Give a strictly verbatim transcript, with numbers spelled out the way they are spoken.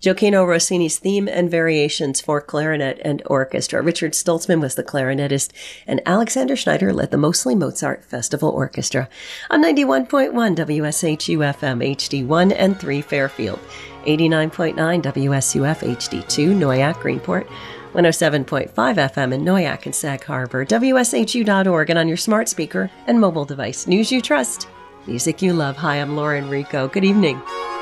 Gioacchino Rossini's theme and variations for clarinet and orchestra. Richard Stoltzman was the clarinetist, and Alexander Schneider led the Mostly Mozart Festival Orchestra. On ninety-one point one W S H U F M H D one and three Fairfield, eighty-nine point nine W S U F H D two Noyak Greenport, one oh seven point five F M in Noyak and Sag Harbor, W S H U dot org, and on your smart speaker and mobile device. News you trust, music you love. Hi, I'm Lauren Rico. Good evening.